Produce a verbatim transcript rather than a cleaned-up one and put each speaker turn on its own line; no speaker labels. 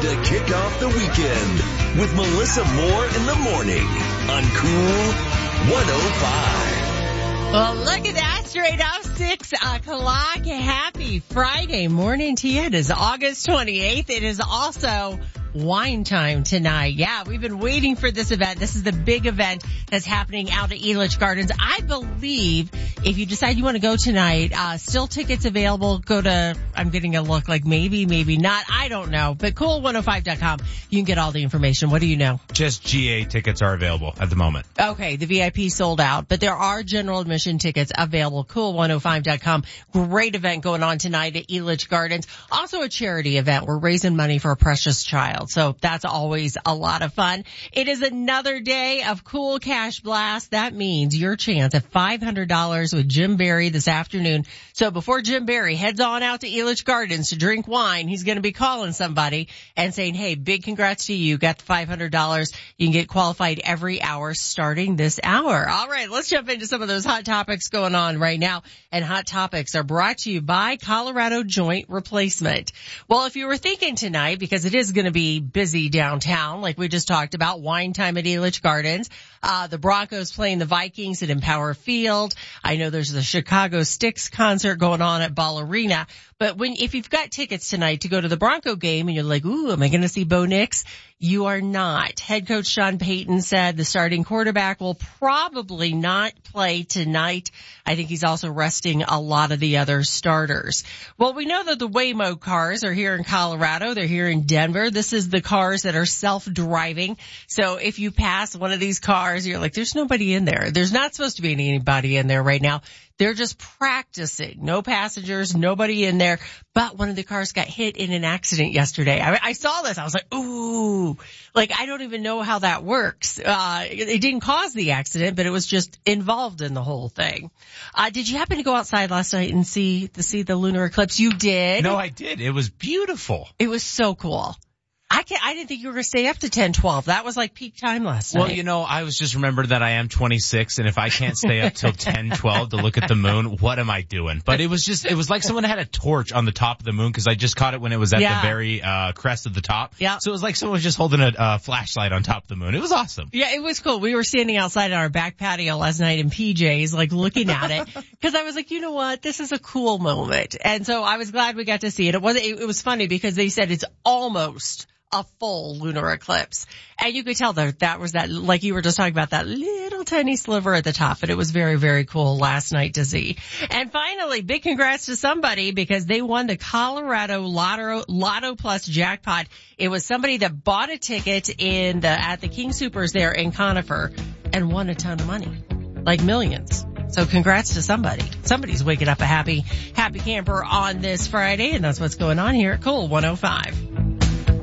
to kick off the weekend with Melissa Moore in the morning on Cool one oh five.
Well, look at that. Straight up six o'clock. Happy Friday morning to you. It is August twenty-eighth. It is also wine time tonight. Yeah, we've been waiting for this event. This is the big event that's happening out at Elitch Gardens. I believe if you decide you want to go tonight, uh, still tickets available. Go to, I'm getting a look like maybe, maybe not. I don't know. But cool one oh five dot com. You can get all the information. What do you know?
Just G A tickets are available at the moment.
Okay, the V I P sold out, but there are general admission tickets available. cool one oh five dot com. Great event going on tonight at Elitch Gardens. Also a charity event. We're raising money for a precious child. So that's always a lot of fun. It is another day of Cool Cash Blast. That means your chance at five hundred dollars with Jim Barry this afternoon. So before Jim Barry heads on out to Elitch Gardens to drink wine, he's going to be calling somebody and saying, hey, big congrats to you. Got the five hundred dollars. You can get qualified every hour starting this hour. All right, let's jump into some of those hot topics going on right now. And hot topics are brought to you by Colorado Joint Replacement. Well, if you were thinking tonight, because it is going to be busy downtown, like we just talked about, wine time at Elitch Gardens. Uh, the Broncos playing the Vikings at Empower Field. I know there's the Chicago Sticks concert going on at Ball Arena. But when, if you've got tickets tonight to go to the Bronco game and you're like, ooh, am I going to see Bo Nix? You are not. Head coach Sean Payton said the starting quarterback will probably not play tonight. I think he's also resting a lot of the other starters. Well, we know that the Waymo cars are here in Colorado. They're here in Denver. This is the cars that are self-driving. So if you pass one of these cars, you're like, there's nobody in there. There's not supposed to be anybody in there right now. They're just practicing. No passengers, nobody in there. But one of the cars got hit in an accident yesterday. I, I saw this. I was like, ooh, like I don't even know how that works. Uh, it, it didn't cause the accident, but it was just involved in the whole thing. Uh, did you happen to go outside last night and see, to see the lunar eclipse? You did?
No, I did. It was beautiful.
It was so cool. I can't, I didn't think you were going to stay up to ten twelve. That was like peak time last night.
Well, you know, I was just remembered that I am twenty-six, and if I can't stay up till ten twelve to look at the moon, what am I doing? But it was just, it was like someone had a torch on the top of the moon, because I just caught it when it was at
yeah.
the very uh crest of the top.
Yeah.
So it was like someone was just holding a uh, flashlight on top of the moon. It was awesome.
Yeah, it was cool. We were standing outside on our back patio last night in P Js, like looking at it, because I was like, you know what? This is a cool moment. And so I was glad we got to see it. It was, it, it was funny because they said it's almost a full lunar eclipse. And you could tell that that was that, like you were just talking about, that little tiny sliver at the top. But it was very, very cool last night to see. And finally, big congrats to somebody because they won the Colorado Lotto, Lotto Plus jackpot. It was somebody that bought a ticket in the, at the King Soopers there in Conifer and won a ton of money. Like millions. So congrats to somebody. Somebody's waking up a happy, happy camper on this Friday. And that's what's going on here at Cool one oh five.